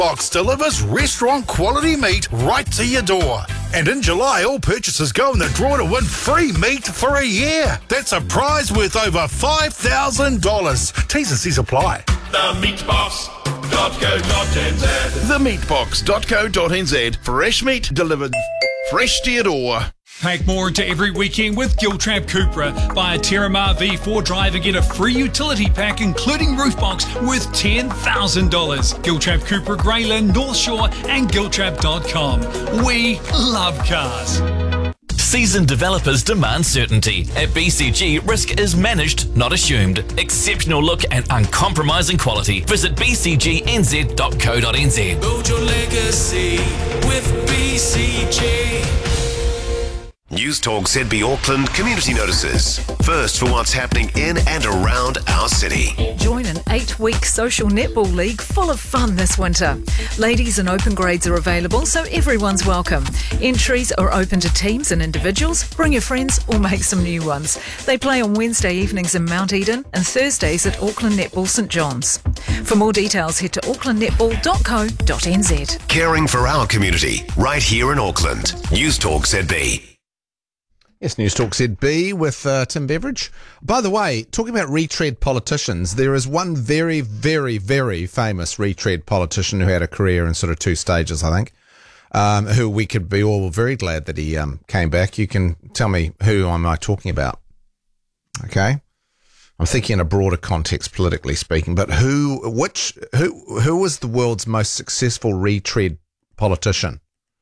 Box delivers restaurant quality meat right to your door. And in July, all purchases go in the draw to win free meat for a year. That's a prize worth over $5,000. T's and C's apply. TheMeatBox.co.nz. TheMeatBox.co.nz. Fresh meat delivered fresh to your door. Pack more into every weekend with Giltrap Cupra. Buy a Terramar V4 drive and get a free utility pack, including roof box, worth $10,000. Giltrap Cupra, Greyland, North Shore, and Giltrap.com. We love cars. Seasoned developers demand certainty. At BCG, risk is managed, not assumed. Exceptional look and uncompromising quality. Visit bcgnz.co.nz. Build your legacy with BCG. News Talk ZB Auckland community notices. First for what's happening in and around our city. Join an 8-week social netball league full of fun this winter. Ladies and open grades are available, so everyone's welcome. Entries are open to teams and individuals. Bring your friends or make some new ones. They play on Wednesday evenings in Mount Eden and Thursdays at Auckland Netball St John's. For more details, head to aucklandnetball.co.nz. Caring for our community, right here in Auckland. News Talk ZB. Yes, News Talk ZB with Tim Beveridge. By the way, talking about retread politicians, there is one very, very, very famous retread politician who had a career in sort of 2 stages, I think, who we could be all very glad that he came back. You can tell me who am I talking about, okay? I'm thinking in a broader context, politically speaking, but who was the world's most successful retread politician?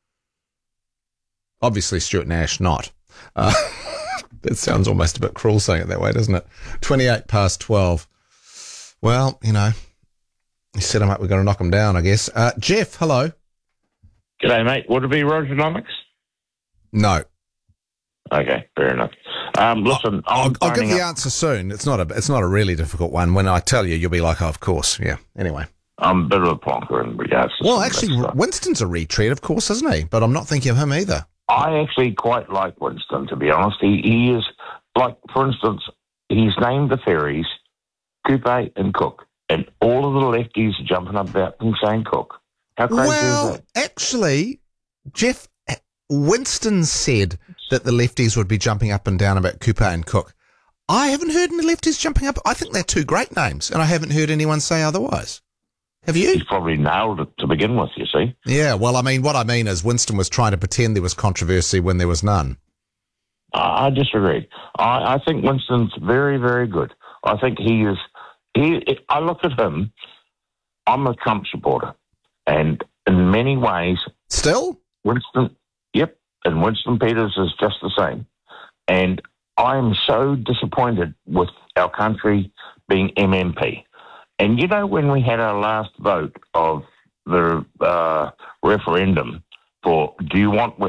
Obviously, Stuart Nash, not. That sounds almost a bit cruel saying it that way, doesn't it? 12:28. Well, you know, you set him up, we've got to knock him down, I guess. Jeff, hello. G'day, mate. Would it be Rogernomics? No. Okay, fair enough. Listen, I'll give the answer soon. It's not a really difficult one. When I tell you, you'll be like, oh, of course. Yeah. Anyway. I'm a bit of a plonker in regards to actually, Winston's a retread, of course, isn't he? But I'm not thinking of him either. I actually quite like Winston, to be honest. He is, like, for instance, he's named the ferries Kupe and Cook, and all of the lefties are jumping up about them saying Cook. How crazy is that? Actually, Jeff, Winston said that the lefties would be jumping up and down about Kupe and Cook. I haven't heard any lefties jumping up. I think they're 2 great names, and I haven't heard anyone say otherwise. Have you? He's probably nailed it to begin with, you see. Yeah, well, I mean, what I mean is Winston was trying to pretend there was controversy when there was none. I disagree. I think Winston's very, very good. I think he is. I look at him. I'm a Trump supporter, and in many ways, still Winston. Yep, and Winston Peters is just the same. And I'm so disappointed with our country being MMP. And you know, when we had our last vote of the referendum for do you want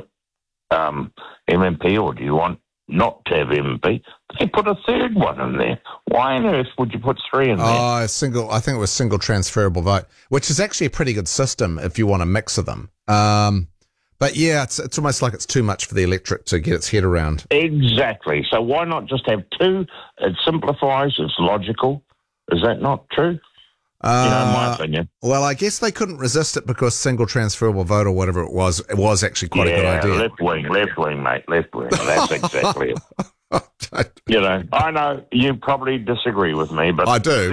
MMP or do you want not to have MMP, they put a 3rd one in there. Why on earth would you put 3 in there? I think it was single transferable vote, which is actually a pretty good system if you want a mix of them. But yeah, it's almost like it's too much for the electorate to get its head around. Exactly. So why not just have 2? It simplifies, it's logical. Is that not true? In my opinion. Well, I guess they couldn't resist it because single transferable vote or whatever it was actually quite a good idea. Left wing, mate, left wing. That's exactly it. I know you probably disagree with me, but I do.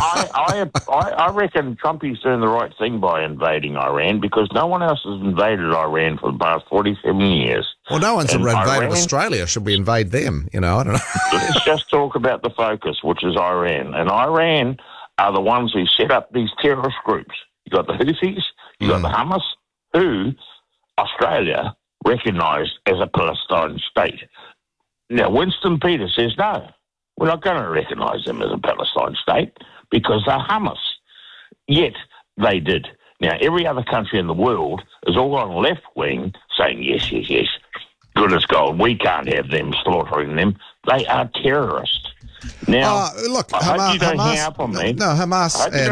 I reckon Trumpy's doing the right thing by invading Iran because no one else has invaded Iran for the past 47 years. Well, no one's invaded Australia. Should we invade them? I don't know. Let's just talk about the focus, which is Iran. And Iran are the ones who set up these terrorist groups. You got the Houthis, you got the Hamas, who Australia recognised as a Palestine state. Now, Winston Peters says, no, we're not going to recognise them as a Palestine state because they're Hamas. Yet they did. Now, every other country in the world is all on the left wing saying, yes, good as gold. We can't have them slaughtering them. They are terrorists. Now, look, I hope you don't hang up on me. No, Hamas